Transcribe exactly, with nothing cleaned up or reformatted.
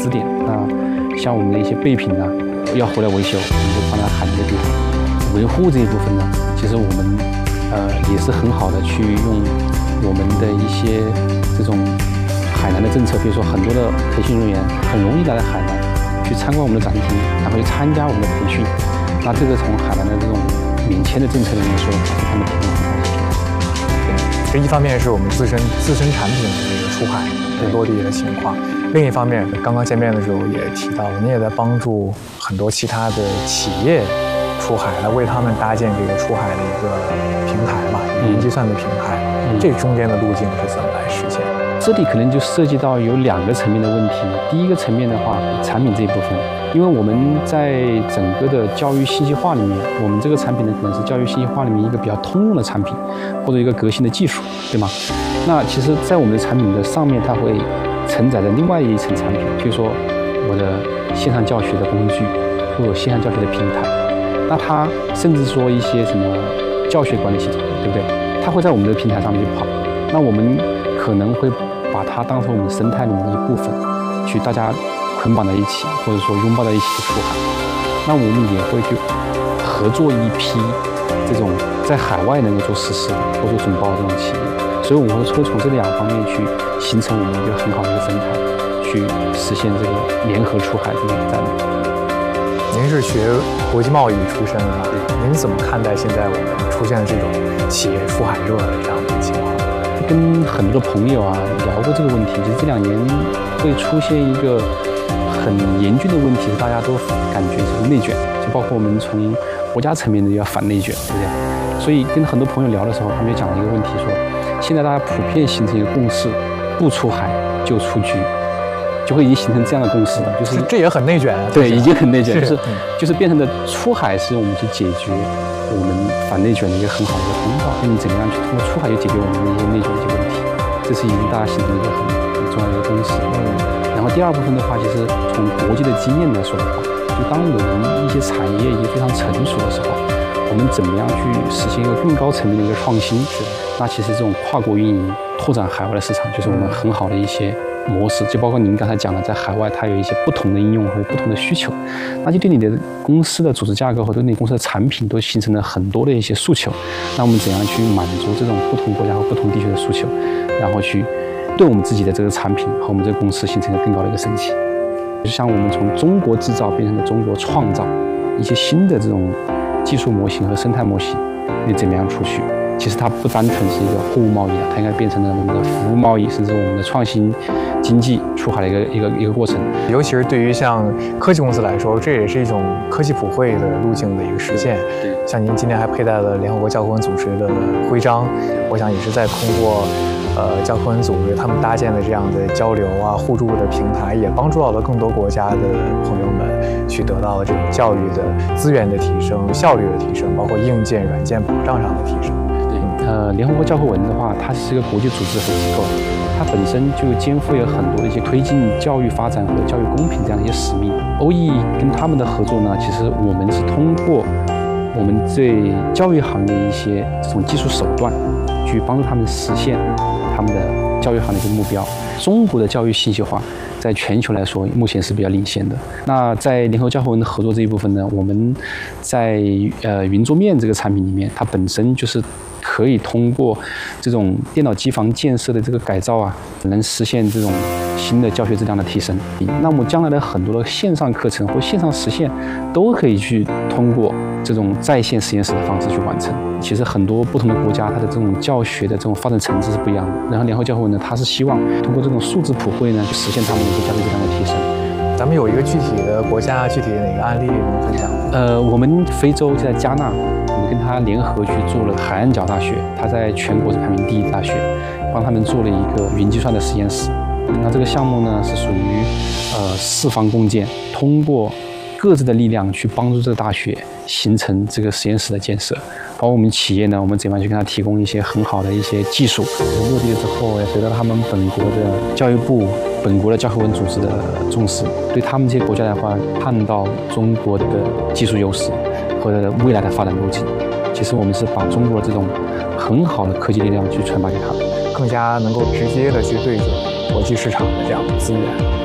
支点。那像我们的一些备品呢，要回来维修，我们就放在海南的地方。维护这一部分呢，其实我们呃也是很好的去用我们的一些这种海南的政策，比如说很多的培训人员很容易来到海南去参观我们的展厅，然后去参加我们的培训。那这个从海南的这种免签的政策里面说，给他们提供很好的平台。 这一方面是我们自身自身产品的这个出海的落地的情况。另一方面，刚刚见面的时候也提到，您也在帮助很多其他的企业出海，来为他们搭建这个出海的一个平台吧，云计算的平台。嗯、这中间的路径是怎么来实现？ 这里可能就涉及到有两个层面的问题。第一个层面的话，产品这一部分，因为我们在整个的教育信息化里面，我们这个产品呢可能是教育信息化里面一个比较通用的产品，或者一个革新的技术，对吗？那其实，在我们的产品的上面，它会承载着另外一层产品，比如说我的线上教学的工具，或者线上教学的平台。那它甚至说一些什么教学管理系统，对不对？它会在我们的平台上面去跑。那我们可能会把它当成我们生态里面的一部分，去大家捆绑在一起，或者说拥抱在一起的出海。那我们也会去合作一批这种在海外能够做实施或做总包的这种企业。所以我们会从从这两方面去形成我们一个很好的一个生态，去实现这个联合出海这个战略。 您是学国际贸易出身的，您怎么看待现在我们出现的这种企业出海热的这样的情况？ 跟很多的朋友啊聊过这个问题，就是这两年会出现一个很严峻的问题，是大家都感觉就是内卷，就包括我们从国家层面的要反内卷，对不对？所以跟很多朋友聊的时候，他们就讲了一个问题，说现在大家普遍形成一个共识，不出海就出局。就会已经形成这样的共识了，就是这也很内卷啊。 对，已经很内卷，就是、 嗯、 就是变成了出海是我们去解决我们反内卷的一个很好的一个通道。那你怎么样去通过出海去解决我们的一些内卷的一些问题？这是已经大家形成一个很很重要的一个共识。嗯。然后第二部分的话，其实从国际的经验来说的话，就当我们一些产业已经非常成熟的时候，我们怎么样去实现一个更高层面的一个创新？是的。那其实这种跨国运营、拓展海外的市场，就是我们很好的一些模式，就包括您刚才讲的，在海外它有一些不同的应用和不同的需求，那就对你的公司的组织架构和对你公司的产品都形成了很多的一些诉求。那我们怎样去满足这种不同国家和不同地区的诉求，然后去对我们自己的这个产品和我们这个公司形成一个更高的一个升级？就像我们从中国制造变成了中国创造，一些新的这种技术模型和生态模型，你怎么样出去？其实它不单纯是一个货物贸易了，它应该变成了我们的服务贸易，甚至我们的创新经济出海的一个一个一个过程。 尤其是对于像科技公司来说，这也是一种科技普惠的路径的一个实现。 对， 像您今天还佩戴了联合国教科文组织的徽章，我想也是在通过呃教科文组织他们搭建的这样的交流啊、互助的平台，也帮助到了更多国家的朋友们去得到了这种教育的资源的提升、效率的提升，包括硬件、软件保障上的提升。 呃，联合国教科文的话，它是一个国际组织和机构，它本身就肩负有很多的一些推进教育发展和教育公平这样的一些使命。O E 跟他们的合作呢，其实我们是通过我们对教育行业一些这种技术手段，去帮助他们实现他们的教育行业的目标。中国的教育信息化在全球来说，目前是比较领先的。那在联合教科文的合作这一部分呢，我们在呃云桌面这个产品里面，它本身就是可以通过这种电脑机房建设的这个改造啊，能实现这种新的教学质量的提升。那么将来的很多的线上课程或线上实现，都可以去通过这种在线实验室的方式去完成。其实很多不同的国家，它的这种教学的这种发展层次是不一样的。然后联合教科文呢，它是希望通过这种数字普惠呢，去实现他们的一个教学质量的提升。 咱们有一个具体的国家、具体的哪个案例能分享吗？ 呃，我们非洲就在加纳，我们跟他联合去做了海岸角大学，它在全国是排名第一的大学，帮他们做了一个云计算的实验室。那这个项目呢，是属于呃四方共建，通过各自的力量去帮助这个大学形成这个实验室的建设。包括我们企业呢，我们怎么样去给他提供一些很好的一些技术，落地了之后也得到他们本国的教育部、本国的教科文组织的重视，对他们这些国家的话，看到中国的技术优势和未来的发展路径。其实我们是把中国这种很好的科技力量去传达给他们， 更加能够直接的去对准国际市场的这样的资源。